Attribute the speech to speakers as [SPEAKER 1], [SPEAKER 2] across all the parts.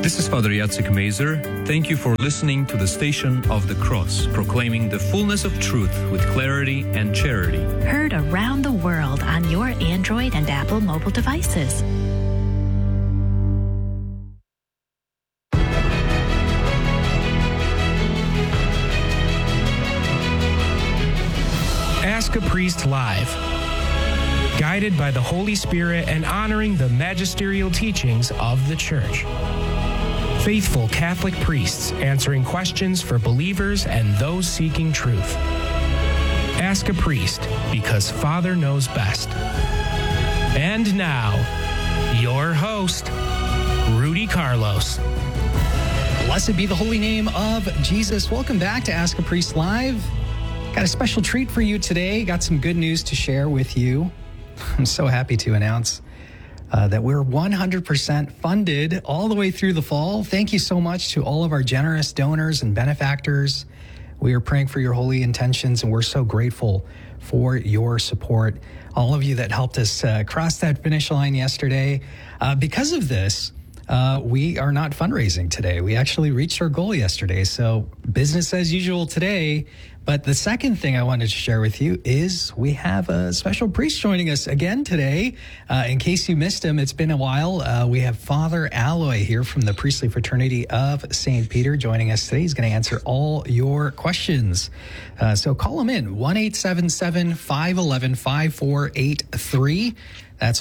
[SPEAKER 1] This is Father Jacek Mazer. Thank you for listening to the Station of the Cross, proclaiming the fullness of truth with clarity and charity.
[SPEAKER 2] Heard around the world on your Android and Apple mobile devices.
[SPEAKER 3] Ask a Priest Live. Guided by the Holy Spirit and honoring the magisterial teachings of the Church. Faithful Catholic priests answering questions for believers and those seeking truth. Ask a Priest, because Father knows best. And now, your host, Rudy Carlos.
[SPEAKER 4] Blessed be the holy name of Jesus. Welcome back to Ask a Priest Live. Got a special treat for you today. Got some good news to share with you. I'm so happy to announce that we're 100% funded all the way through the fall. Thank you so much to all of our generous donors and benefactors. We are praying for your holy intentions, and we're so grateful for your support. All of you that helped us cross that finish line yesterday. Because of this, we are not fundraising today. We actually reached our goal yesterday, so business as usual today. But the second thing I wanted to share with you is we have a special priest joining us again today. In case you missed him, it's been a while. We have Father Aloy here from the Priestly Fraternity of St. Peter joining us today. He's going to answer all your questions. So call him in, 1-877-511-5483. That's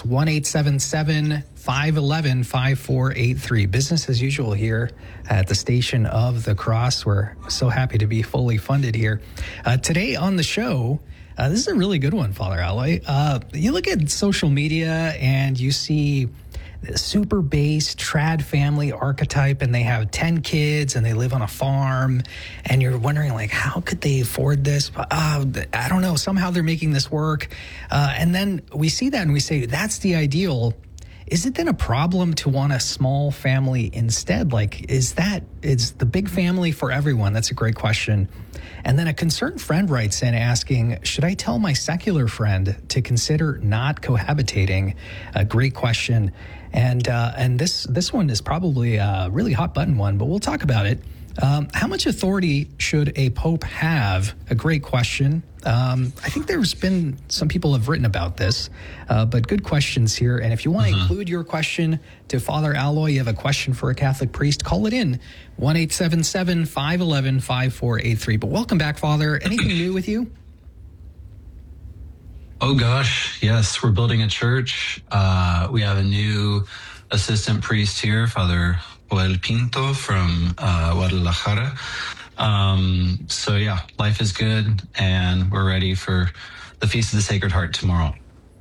[SPEAKER 4] 1-877-511-5483. Business as usual here at the Station of the Cross. We're so happy to be fully funded here. Today on the show, this is a really good one, Father Aloy. You look at social media and you see the super base trad family archetype, and they have 10 kids and they live on a farm, and you're wondering, like, how could they afford this? I don't know. Somehow they're making this work. And then we see that and we say, that's the ideal. Is it then a problem to want a small family instead? Like, is the big family for everyone? That's a great question. And then a concerned friend writes in asking, should I tell my secular friend to consider not cohabitating? A great question. And this one is probably a really hot button one, but we'll talk about it. How much authority should a pope have? A great question. I think there's been some people have written about this, but good questions here. And if you want to include your question to Father Aloy, you have a question for a Catholic priest, call it in, 1-877-511-5483. But welcome back, Father. Anything new with you?
[SPEAKER 5] Oh, gosh. Yes, we're building a church. We have a new assistant priest here, Father Joel Pinto from Guadalajara. So, yeah, life is good, and we're ready for the Feast of the Sacred Heart tomorrow.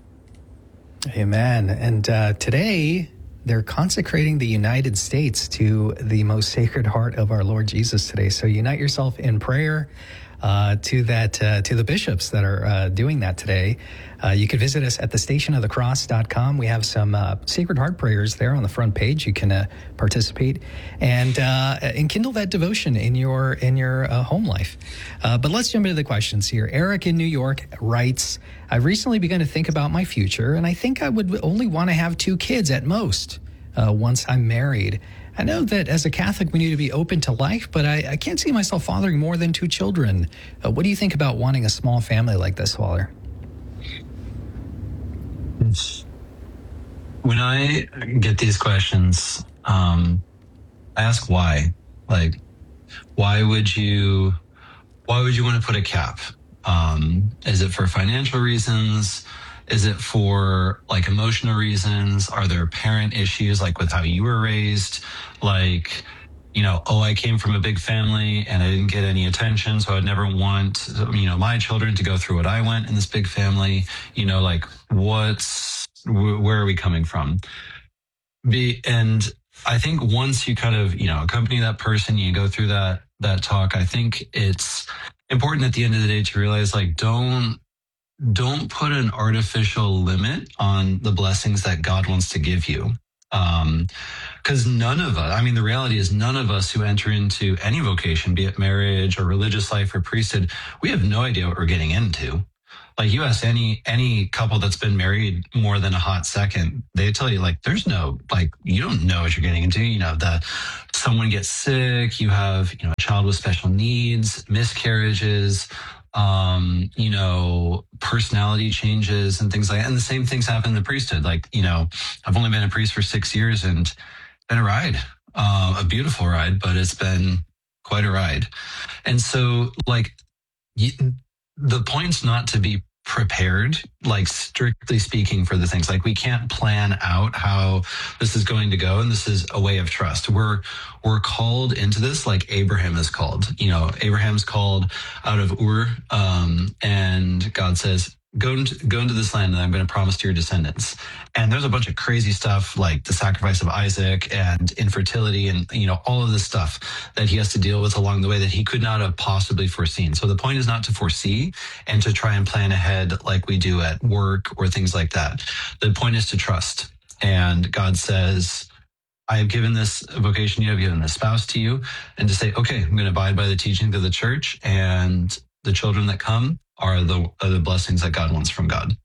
[SPEAKER 4] Amen. And today, they're consecrating the United States to the most Sacred Heart of our Lord Jesus today. So unite yourself in prayer to the bishops that are doing that today. You can visit us at thestationofthecross.com. We have some Sacred Heart prayers there on the front page. You can participate and enkindle that devotion in your home life. But let's jump into the questions here. Eric in New York writes, I've recently begun to think about my future, and I think I would only want to have 2 kids at most once I'm married. I know that as a Catholic, we need to be open to life, but I can't see myself fathering more than 2 children. What do you think about wanting a small family like this, Father?
[SPEAKER 5] When I get these questions, I ask why. Like, why would you want to put a cap? Is it for financial reasons? Is it for like emotional reasons? Are there parent issues like with how you were raised? Like, I came from a big family and I didn't get any attention, so I'd never want, my children to go through what I went in this big family. Like where are we coming from? And I think once you kind of, accompany that person, you go through that talk, I think it's important at the end of the day to realize, like, don't put an artificial limit on the blessings that God wants to give you. Because none of us, the reality is none of us who enter into any vocation, be it marriage or religious life or priesthood, we have no idea what we're getting into. Like you ask any couple that's been married more than a hot second, they tell you like there's no, like you don't know what you're getting into. You know, that someone gets sick, you have, you know, a child with special needs, miscarriages, you know, personality changes and things like that. And the same things happen in the priesthood. Like, you know, I've only been a priest for 6 years and been a ride, a beautiful ride, but it's been quite a ride. And so like the point's not to be prepared, like strictly speaking, for the things. Like we can't plan out how this is going to go, and this is a way of trust. We're called into this like Abraham is called. You know, Abraham's called out of Ur, and God says, go into this land that I'm going to promise to your descendants. And there's a bunch of crazy stuff like the sacrifice of Isaac and infertility and, you know, all of this stuff that he has to deal with along the way that he could not have possibly foreseen. So the point is not to foresee and to try and plan ahead like we do at work or things like that. The point is to trust. And God says, I have given this vocation to you, I've given this spouse to you, and to say, okay, I'm going to abide by the teachings of the church, and the children that come are the blessings that God wants from God.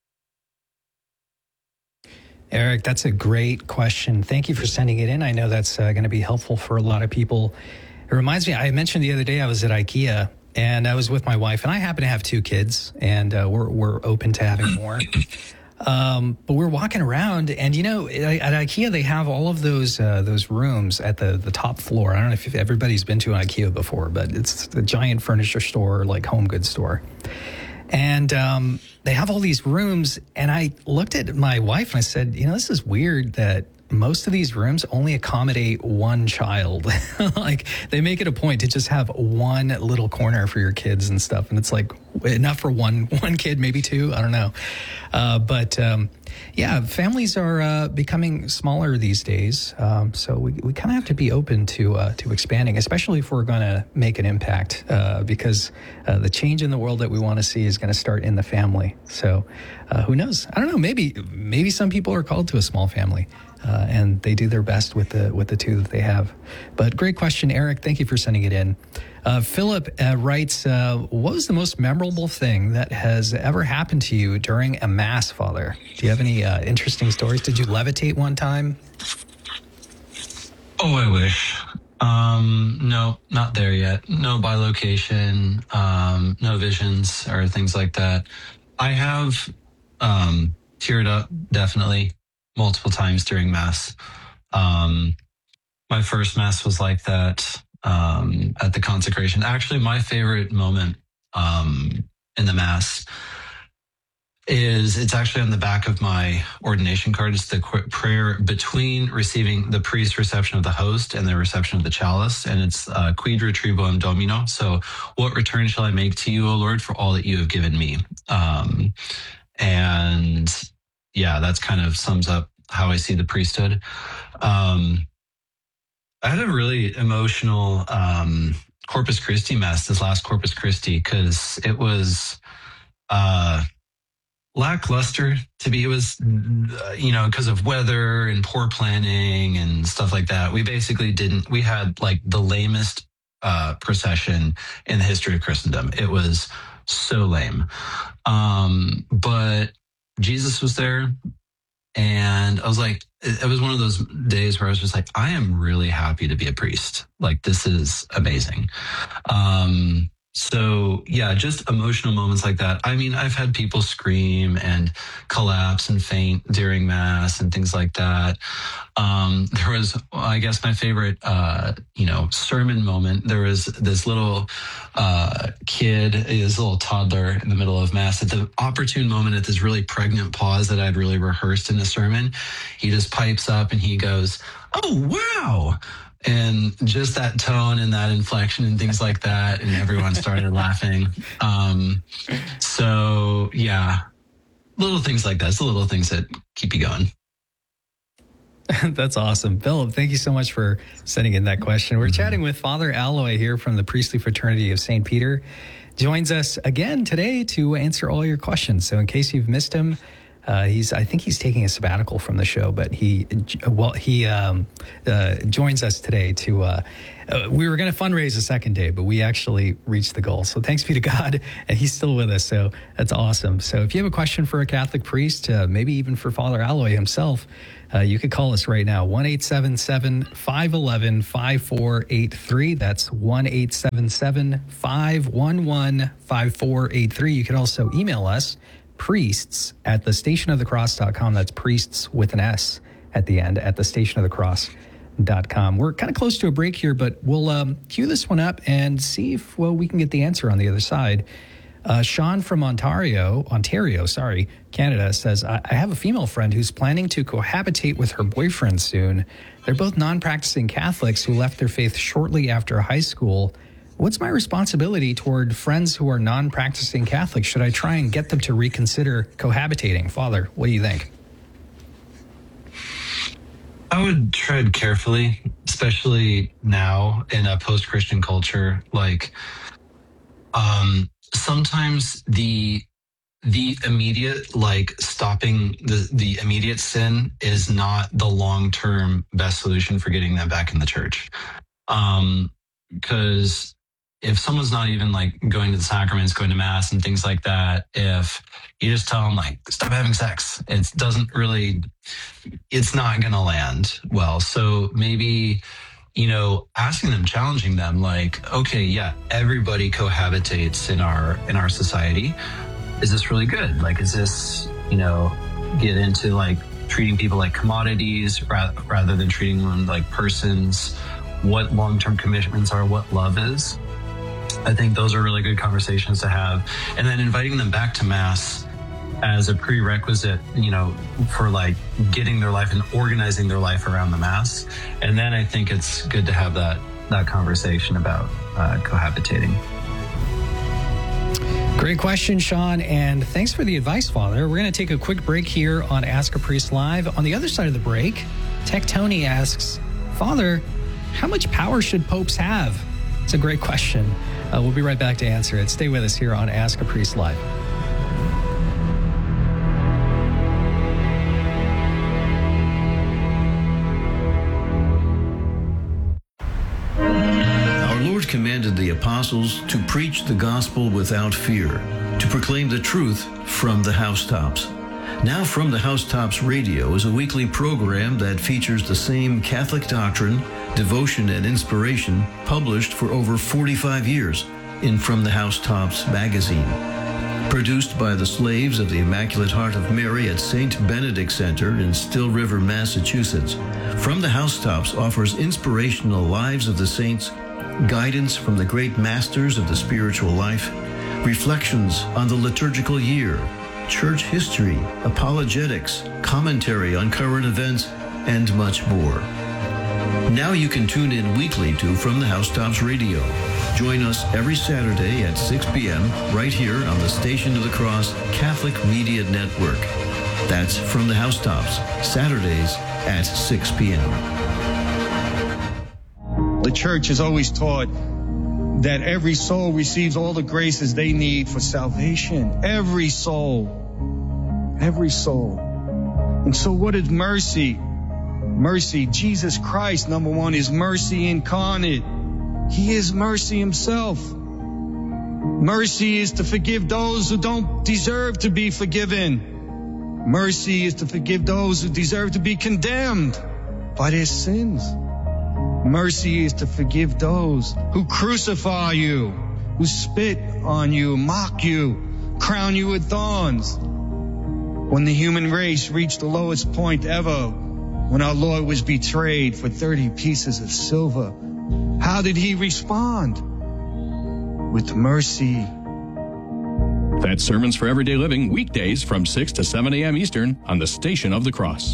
[SPEAKER 4] Eric, that's a great question. Thank you for sending it in. I know that's going to be helpful for a lot of people. It reminds me, I mentioned the other day I was at IKEA and I was with my wife, and I happen to have 2 kids, and we're open to having more. But we're walking around, and you know, at IKEA they have all of those rooms at the top floor. I don't know if everybody's been to an IKEA before, but it's a giant furniture store, like home goods store. And they have all these rooms, and I looked at my wife and I said, you know, this is weird that most of these rooms only accommodate one child. Like they make it a point to just have one little corner for your kids and stuff. And it's like enough for one kid, maybe 2. I don't know. But yeah, families are becoming smaller these days. So we kind of have to be open to expanding, especially if we're going to make an impact, because the change in the world that we want to see is going to start in the family. So who knows? I don't know. Maybe some people are called to a small family. And they do their best with the 2 that they have. But great question, Eric. Thank you for sending it in. Philip writes, what was the most memorable thing that has ever happened to you during a Mass, Father? Do you have any interesting stories? Did you levitate one time?
[SPEAKER 5] Oh, I wish. No, not there yet. No bilocation, no visions or things like that. I have teared up, definitely, multiple times during Mass. My first Mass was like that at the consecration. Actually, my favorite moment in the Mass it's actually on the back of my ordination card. It's the prayer between receiving the priest's reception of the host and the reception of the chalice. And it's Quid retribuam Domino. So what return shall I make to you, O Lord, for all that you have given me? And yeah, that's kind of sums up how I see the priesthood. I had a really emotional Corpus Christi Mass, this last Corpus Christi, because it was lackluster to be. It was, because of weather and poor planning and stuff like that. We basically we had like the lamest procession in the history of Christendom. It was so lame. But Jesus was there. And I was like, it was one of those days where I was just like, I am really happy to be a priest. Like, this is amazing. So yeah, just emotional moments like that. I mean, I've had people scream and collapse and faint during Mass and things like that. There was, I guess, my favorite, sermon moment. There was this little kid, this little toddler in the middle of Mass at the opportune moment, at this really pregnant pause that I'd really rehearsed in a sermon. He just pipes up and he goes, "Oh, wow." And just that tone and that inflection and things like that. And everyone started laughing. So yeah, little things like that. It's the little things that keep you going.
[SPEAKER 4] That's awesome. Philip, thank you so much for sending in that question. We're chatting with Father Alloy here from the Priestly Fraternity of St. Peter. Joins us again today to answer all your questions. So in case you've missed him, I think he's taking a sabbatical from the show, but he joins us today to. We were going to fundraise the second day, but we actually reached the goal. So thanks be to God, and he's still with us. So that's awesome. So if you have a question for a Catholic priest, maybe even for Father Alloy himself, you could call us right now, 1-877-511-5483. That's 1-877-511-5483. You can also email us, priests@thestationofthecross.com. That's priests with an S at the end, at thestationofthecross.com. We're kind of close to a break here, but we'll cue this one up and see if we can get the answer on the other side. Sean from Ontario, Canada says, I have a female friend who's planning to cohabitate with her boyfriend soon. They're both non-practicing Catholics who left their faith shortly after high school. What's my responsibility toward friends who are non-practicing Catholics? Should I try and get them to reconsider cohabitating? Father, what do you think?
[SPEAKER 5] I would tread carefully, especially now in a post-Christian culture. Like, sometimes the immediate, like stopping the immediate sin is not the long-term best solution for getting them back in the church. Because if someone's not even like going to the sacraments, going to mass and things like that, if you just tell them like, stop having sex, it's not going to land well. So maybe, asking them, challenging them, like, okay, yeah, everybody cohabitates in our society. Is this really good? Like, is this, get into like treating people like commodities rather than treating them like persons? What long-term commitments are, what love is. I think those are really good conversations to have. And then inviting them back to Mass as a prerequisite, for like getting their life and organizing their life around the Mass. And then I think it's good to have that conversation about cohabitating.
[SPEAKER 4] Great question, Sean, and thanks for the advice, Father. We're going to take a quick break here on Ask a Priest Live. On the other side of the break, Tech Tony asks, Father, how much power should popes have? It's a great question. We'll be right back to answer it. Stay with us here on Ask a Priest Live.
[SPEAKER 6] Our Lord commanded the apostles to preach the gospel without fear, to proclaim the truth from the housetops. Now From the Housetops Radio is a weekly program that features the same Catholic doctrine, devotion, and inspiration published for over 45 years in From the Housetops magazine. Produced by the slaves of the Immaculate Heart of Mary at St. Benedict Center in Still River, Massachusetts, From the Housetops offers inspirational lives of the saints, guidance from the great masters of the spiritual life, reflections on the liturgical year, church history, apologetics, commentary on current events, and much more. Now you can tune in weekly to From the Housetops Radio. Join us every Saturday at 6 p.m. right here on the Station of the Cross Catholic Media Network. That's From the Housetops, Saturdays at 6 p.m.
[SPEAKER 7] The church has always taught that every soul receives all the graces they need for salvation. Every soul. Every soul. And so what is mercy? Mercy, Jesus Christ, number one, is mercy incarnate. He is mercy himself. Mercy is to forgive those who don't deserve to be forgiven. Mercy is to forgive those who deserve to be condemned by their sins. Mercy is to forgive those who crucify you, who spit on you, mock you, crown you with thorns. When the human race reached the lowest point ever, when our Lord was betrayed for 30 pieces of silver, how did he respond? With mercy.
[SPEAKER 8] That's Sermons for Everyday Living, weekdays from 6 to 7 a.m. Eastern on the Station of the Cross.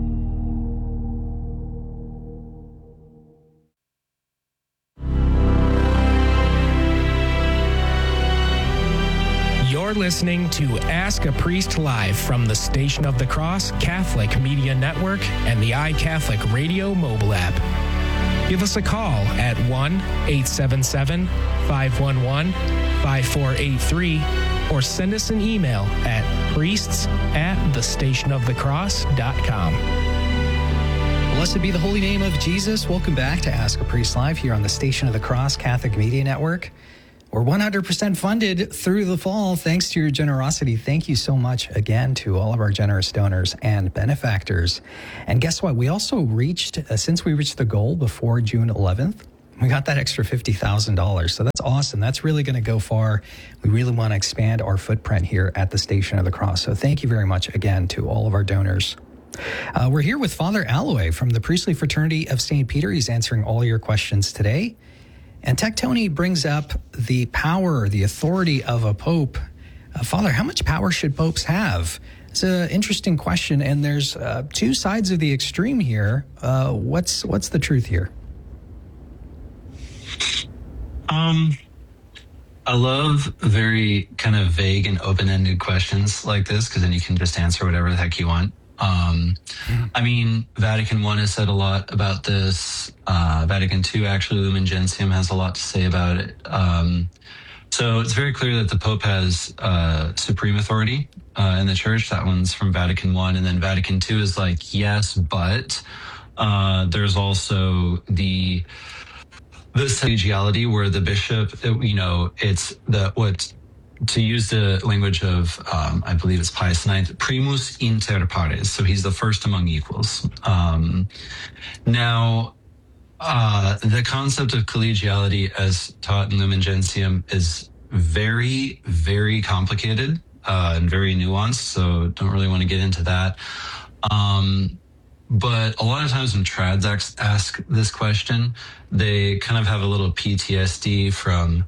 [SPEAKER 3] You're listening to Ask a Priest Live from the Station of the Cross Catholic Media Network and the iCatholic Radio mobile app. Give us a call at 1-877-511-5483 or send us an email at priests@thestationofthecross.com.
[SPEAKER 4] Blessed be the holy name of Jesus. Welcome back to Ask a Priest Live here on the Station of the Cross Catholic Media Network. We're 100% funded through the fall thanks to your generosity. Thank you so much again to all of our generous donors and benefactors. And guess what? We also reached, since we reached the goal before June 11th, we got that extra $50,000. So that's awesome. That's really going to go far. We really want to expand our footprint here at the Station of the Cross. So thank you very much again to all of our donors. We're here with Father Allouez from the Priestly Fraternity of St. Peter. He's answering all your questions today. And Tech Tony brings up the power, the authority of a pope. Father, how much power should popes have? It's an interesting question, and there's two sides of the extreme here. What's the truth here?
[SPEAKER 5] I love very kind of vague and open-ended questions like this, because then you can just answer whatever the heck you want. I mean, Vatican I has said a lot about this. Vatican II, actually, Lumen Gentium has a lot to say about it. So it's very clear that the Pope has supreme authority in the Church. That one's from Vatican I. And then Vatican II is like, yes, but there's also the collegiality where the bishop, it's to use the language of, I believe it's Pius IX, primus inter pares. So he's the first among equals. Now, the concept of collegiality as taught in Lumen Gentium is very, very complicated and very nuanced. So don't really want to get into that. But a lot of times when trads ask this question, they kind of have a little PTSD from,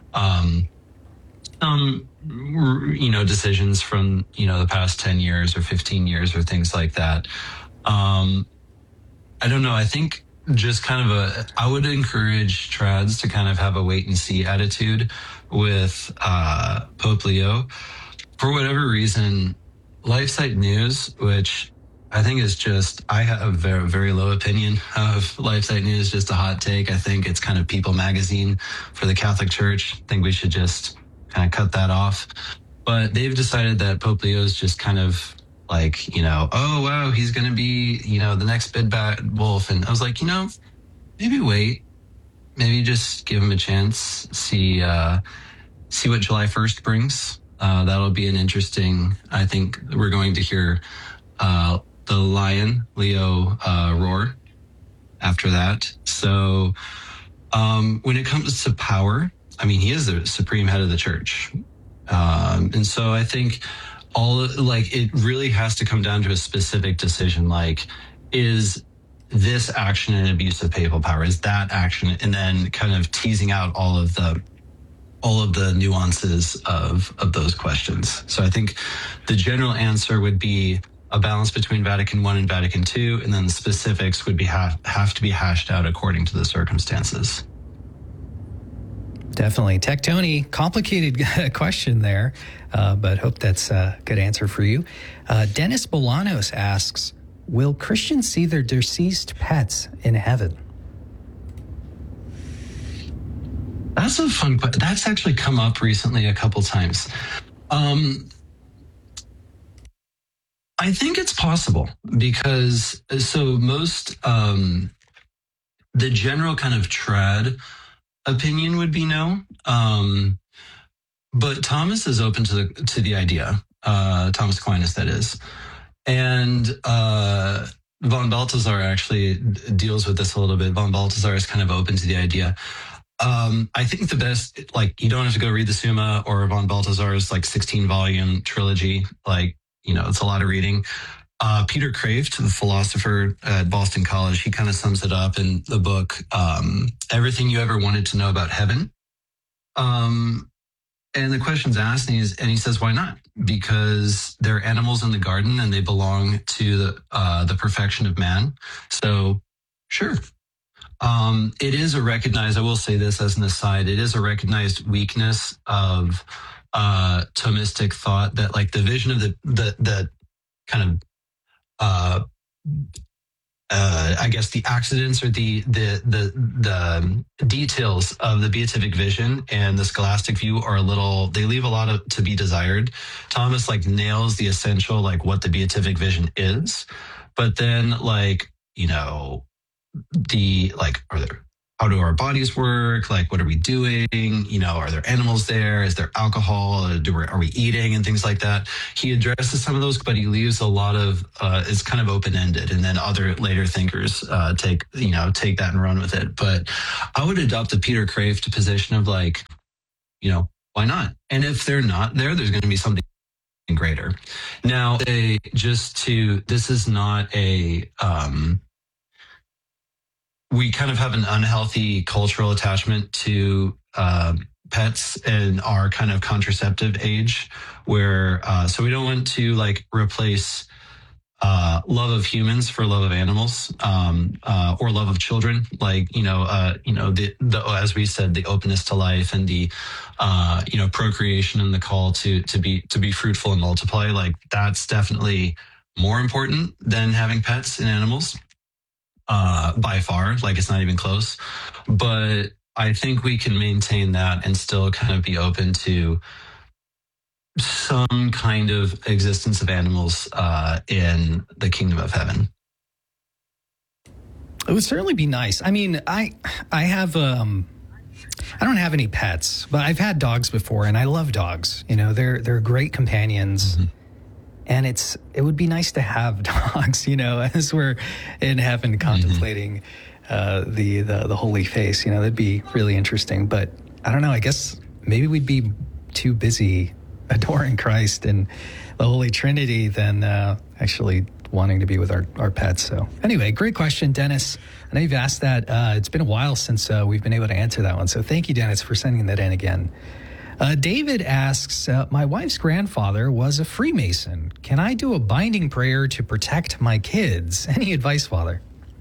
[SPEAKER 5] decisions from, the past 10 years or 15 years or things like that. I don't know. I think just kind of I would encourage trads to kind of have a wait and see attitude with Pope Leo. For whatever reason, LifeSite News, which I think is just, I have a very, very low opinion of LifeSite News, just a hot take. I think it's kind of People magazine for the Catholic Church. I think we should just kind of cut that off. But they've decided that Pope Leo is just kind of like, oh, wow, he's going to be, the next big bad wolf. And I was like, maybe wait. Maybe just give him a chance. See what July 1st brings. That'll be an interesting, I think we're going to hear the lion, Leo, roar after that. So when it comes to power, I mean, he is the supreme head of the Church. And so I think it really has to come down to a specific decision. Like, is this action an abuse of papal power? Is that action? And then kind of teasing out all of the nuances of those questions. So I think the general answer would be a balance between Vatican I and Vatican II, and then the specifics would have to be hashed out according to the circumstances.
[SPEAKER 4] Definitely. Tech Tony, complicated question there, but hope that's a good answer for you. Dennis Bolanos asks, will Christians see their deceased pets in heaven?
[SPEAKER 5] That's a fun question. That's actually come up recently a couple times. I think it's possible because most the general kind of trad opinion would be no, but Thomas is open to the idea. Thomas Aquinas, that is, and von Balthasar actually deals with this a little bit. Von Balthasar is kind of open to the idea. I think the best, you don't have to go read the Summa or von Balthasar's 16-volume trilogy. It's a lot of reading. Peter Kraft, the philosopher at Boston College, he kind of sums it up in the book, Everything You Ever Wanted to Know About Heaven. And the question's asked, and he says, why not? Because they're animals in the garden and they belong to the perfection of man. So, sure. It is a recognized, I will say this as an aside, it is a recognized weakness of Thomistic thought that the vision of the kind of I guess the accidents or the details of the beatific vision and the scholastic view are they leave a lot to be desired. Thomas like nails the essential, like what the beatific vision is, but then how do our bodies work? Like, what are we doing? Are there animals there? Is there alcohol? Are we eating and things like that? He addresses some of those, but he leaves a lot of, it's kind of open-ended. And then other later thinkers take that and run with it. But I would adopt the Peter Kraft position of why not? And if they're not there, there's going to be something greater. Now, this is not a, we kind of have an unhealthy cultural attachment to pets in our kind of contraceptive age, where so we don't want to replace love of humans for love of animals, or love of children. As we said, the openness to life and the procreation and the call to be fruitful and multiply. That's definitely more important than having pets and animals. By far, it's not even close. But I think we can maintain that and still kind of be open to some kind of existence of animals in the kingdom of heaven.
[SPEAKER 4] It would certainly be nice. I mean, I have I don't have any pets, but I've had dogs before, and I love dogs. They're great companions. Mm-hmm. And it would be nice to have dogs, as we're in heaven contemplating the holy face. That'd be really interesting. But I don't know. I guess maybe we'd be too busy adoring Christ and the Holy Trinity than actually wanting to be with our pets. So anyway, great question, Dennis. I know you've asked that. It's been a while since we've been able to answer that one. So thank you, Dennis, for sending that in again. David asks, my wife's grandfather was a Freemason. Can I do a binding prayer to protect my kids? Any advice, Father?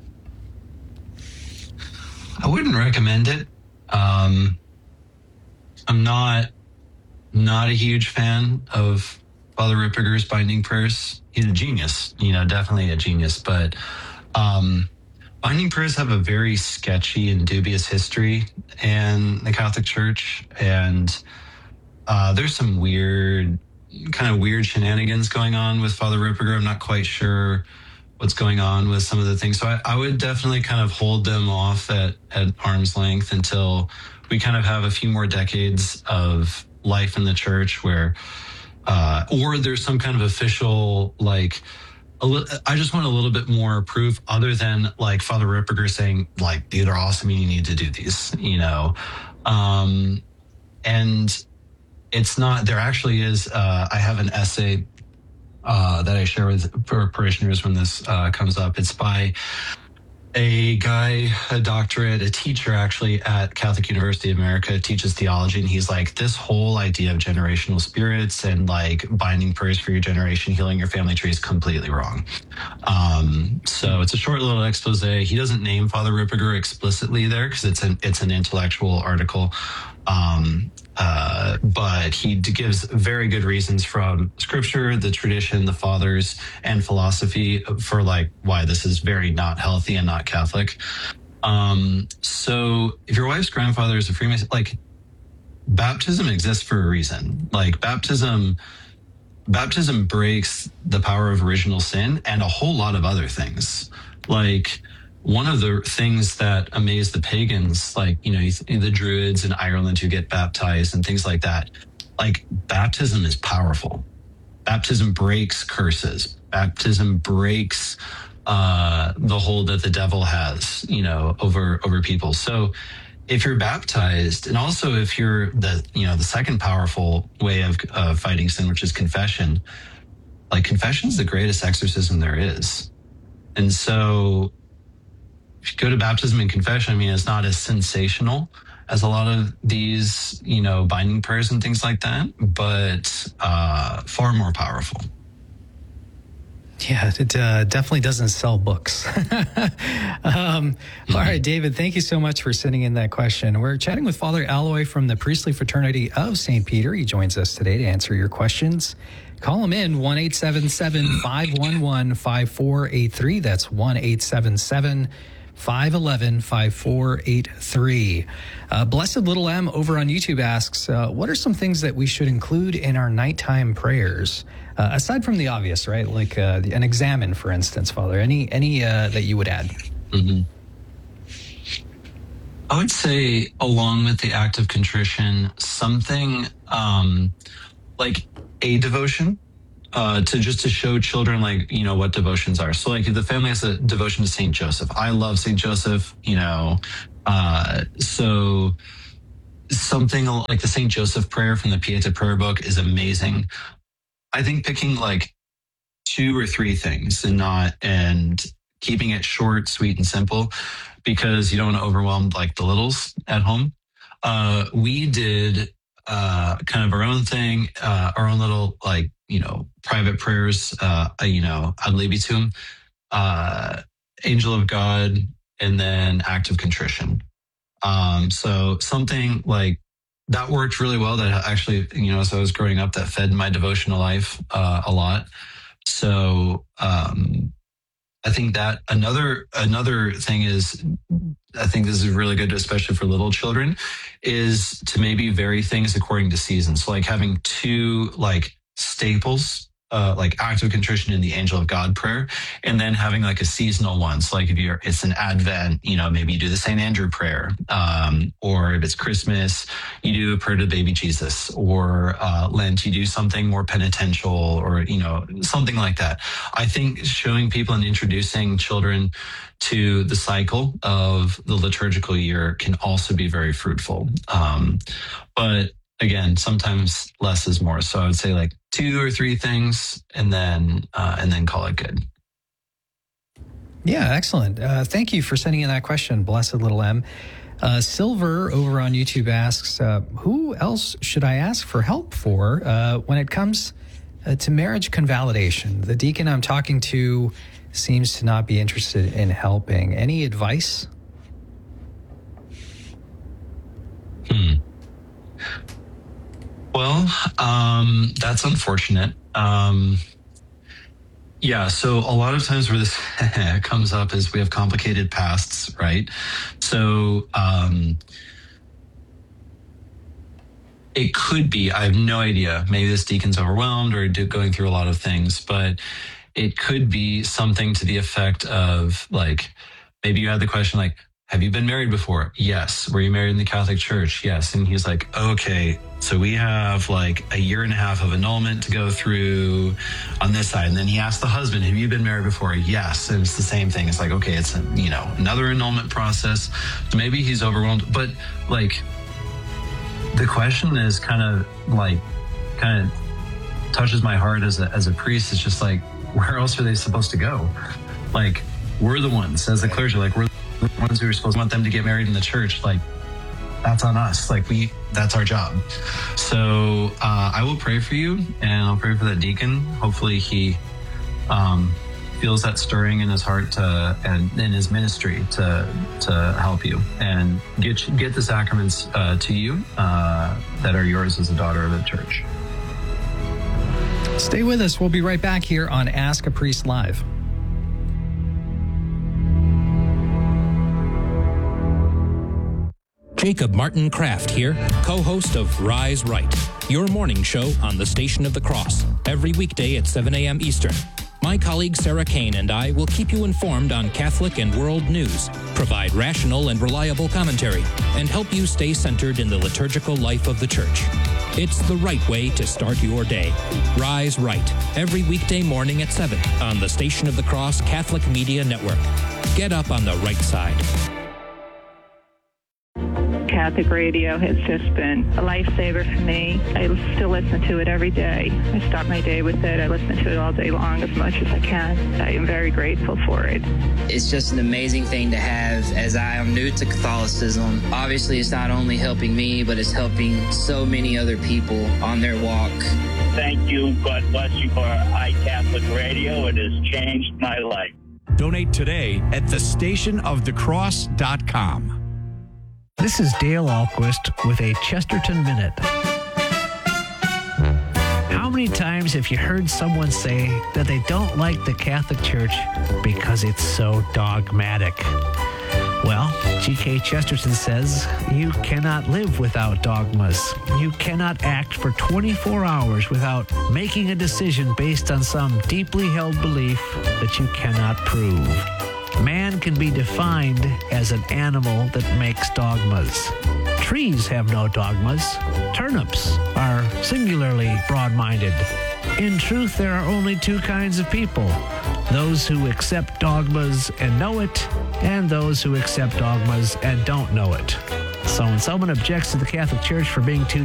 [SPEAKER 5] I wouldn't recommend it. I'm not a huge fan of Father Ripperger's binding prayers. He's a genius, definitely a genius. But binding prayers have a very sketchy and dubious history in the Catholic Church. And there's some weird shenanigans going on with Father Ripperger. I'm not quite sure what's going on with some of the things. So I would definitely kind of hold them off at arm's length until we kind of have a few more decades of life in the church where, or there's some kind of official, I just want a little bit more proof other than Father Ripperger saying these are awesome, you need to do these, and it's not, there actually is, I have an essay that I share with parishioners when this comes up. It's by a guy, a doctorate, a teacher actually at Catholic University of America, teaches theology. And he's like, this whole idea of generational spirits and binding prayers for your generation, healing your family tree is completely wrong. So it's a short little expose. He doesn't name Father Ripperger explicitly there because it's an intellectual article. But he gives very good reasons from scripture, the tradition, the fathers, and philosophy for why this is very not healthy and not Catholic. So if your wife's grandfather is a Freemason, baptism exists for a reason. Baptism breaks the power of original sin and a whole lot of other things. One of the things that amazed the pagans, the Druids in Ireland who get baptized and things like that, baptism is powerful. Baptism breaks curses. Baptism breaks the hold that the devil has, over people. So if you're baptized, and also if you're the second powerful way of fighting sin, which is confession, confession is the greatest exorcism there is. And so if you go to baptism and confession, it's not as sensational as a lot of these, binding prayers and things like that, but far more powerful.
[SPEAKER 4] Yeah, it definitely doesn't sell books. All right, David, thank you so much for sending in that question. We're chatting with Father Alloy from the Priestly Fraternity of St. Peter. He joins us today to answer your questions. Call them in, 1-877-511-5483. That's 1-877-511-5483. Blessed Little M over on YouTube asks, what are some things that we should include in our nighttime prayers? Aside from the obvious, right? Like an examine, for instance, Father. Any that you would add?
[SPEAKER 5] Mm-hmm. I would say, along with the act of contrition, something like a devotion to show children, like, what devotions are. So, like, the family has a devotion to Saint Joseph. I love Saint Joseph, so something like the Saint Joseph prayer from the Pieta prayer book is amazing. I think picking like 2 or 3 things and keeping it short, sweet, and simple, because you don't want to overwhelm like the littles at home. We did kind of our own thing, our own little private prayers, ad libitum, Angel of God, and then act of contrition. So something like that worked really well. That actually, as I was growing up, that fed my devotional life a lot. So I think that another thing is, I think this is really good, especially for little children, is to maybe vary things according to seasons. So like having 2 like staples, like act of contrition and the Angel of God prayer, and then having like a seasonal one. So like if it's an Advent, maybe you do the St. Andrew prayer, or if it's Christmas, you do a prayer to baby Jesus, or Lent, you do something more penitential, or, something like that. I think showing people and introducing children to the cycle of the liturgical year can also be very fruitful. But again, sometimes less is more. So I would say like 2 or 3 things, and then call it good.
[SPEAKER 4] Yeah, excellent. Thank you for sending in that question, Blessed Little M. Silver over on YouTube asks, who else should I ask for help for when it comes to marriage convalidation? The deacon I'm talking to seems to not be interested in helping. Any advice?
[SPEAKER 5] Well, that's unfortunate. Yeah, so a lot of times where this comes up is we have complicated pasts, right? So it could be, I have no idea, maybe this deacon's overwhelmed or going through a lot of things, but it could be something to the effect of, like, maybe you had the question like, have you been married before? Yes. Were you married in the Catholic Church? Yes. And he's like, okay, so we have like a 1.5 years of annulment to go through on this side. And then he asked the husband, have you been married before? Yes. And it's the same thing. It's like, okay, it's another annulment process. So maybe he's overwhelmed, but like the question is kind of touches my heart as a priest. It's just like, where else are they supposed to go? Like, we're the ones as the clergy, like we're the ones who are supposed to want them to get married in the church. Like, that's on us. Like, that's our job. So I will pray for you, and I'll pray for that deacon. Hopefully he feels that stirring in his heart and in his ministry to help you and get the sacraments to you that are yours as a daughter of the church.
[SPEAKER 4] Stay with us. We'll be right back here on Ask a Priest Live.
[SPEAKER 9] Jacob Martin Kraft here, co-host of Rise Right, your morning show on the Station of the Cross, every weekday at 7 a.m. Eastern. My colleague Sarah Kane and I will keep you informed on Catholic and world news, provide rational and reliable commentary, and help you stay centered in the liturgical life of the Church. It's the right way to start your day. Rise Right, every weekday morning at 7 on the Station of the Cross Catholic Media Network. Get up on the right side.
[SPEAKER 10] Catholic radio has just been a lifesaver for me. I still listen to it every day. I start my day with it. I listen to it all day long as much as I can. I am very grateful for it.
[SPEAKER 11] It's just an amazing thing to have, as I am new to Catholicism. Obviously, it's not only helping me, but it's helping so many other people on their walk.
[SPEAKER 12] Thank you. God bless you for iCatholic Radio. It has changed my life.
[SPEAKER 13] Donate today at thestationofthecross.com.
[SPEAKER 14] This is Dale Ahlquist with a Chesterton Minute. How many times have you heard someone say that they don't like the Catholic Church because it's so dogmatic? Well, G.K. Chesterton says, you cannot live without dogmas. You cannot act for 24 hours without making a decision based on some deeply held belief that you cannot prove. Man can be defined as an animal that makes dogmas. Trees have no dogmas. Turnips are singularly broad-minded. In truth, there are only two kinds of people: those who accept dogmas and know it, and those who accept dogmas and don't know it. So when someone objects to the Catholic Church for being too